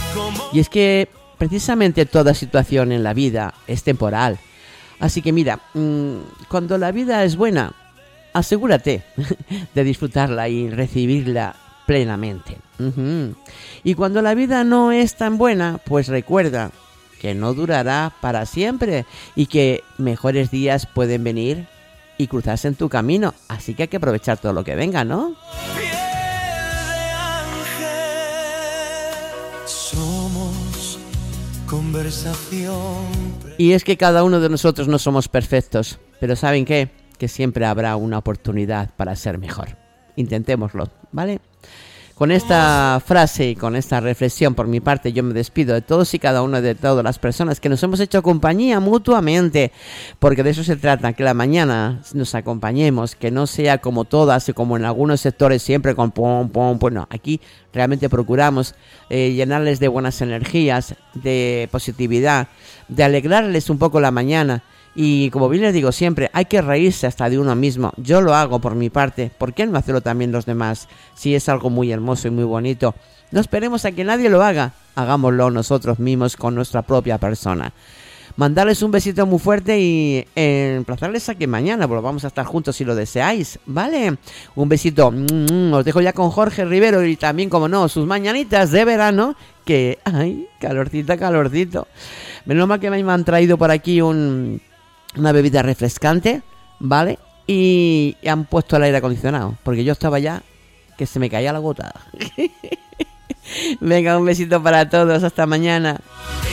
Y es que precisamente toda situación en la vida es temporal. Así que mira, cuando la vida es buena, asegúrate de disfrutarla y recibirla plenamente. Y cuando la vida no es tan buena, pues recuerda que no durará para siempre y que mejores días pueden venir y cruzarse en tu camino. Así que hay que aprovechar todo lo que venga, ¿no? Somos conversación. Y es que cada uno de nosotros no somos perfectos, pero ¿saben qué? Que siempre habrá una oportunidad para ser mejor. Intentémoslo, ¿vale? Con esta frase y con esta reflexión por mi parte yo me despido de todos y cada una de todas las personas que nos hemos hecho compañía mutuamente, porque de eso se trata, que la mañana nos acompañemos, que no sea como todas y como en algunos sectores siempre con pom, pom, pues no, aquí realmente procuramos llenarles de buenas energías, de positividad, de alegrarles un poco la mañana. Y como bien les digo siempre, hay que reírse hasta de uno mismo. Yo lo hago por mi parte. ¿Por qué no hacerlo también los demás? Si es algo muy hermoso y muy bonito. No esperemos a que nadie lo haga. Hagámoslo nosotros mismos con nuestra propia persona. Mandarles un besito muy fuerte y emplazarles a que mañana vamos a estar juntos si lo deseáis, ¿vale? Un besito. Os dejo ya con Jorge Rivero y también, como no, sus mañanitas de verano. Que, ay, calorcito, calorcito. Menos mal que me han traído por aquí una bebida refrescante, ¿vale? Y han puesto el aire acondicionado, porque yo estaba ya que se me caía la gota. Venga, un besito para todos, hasta mañana.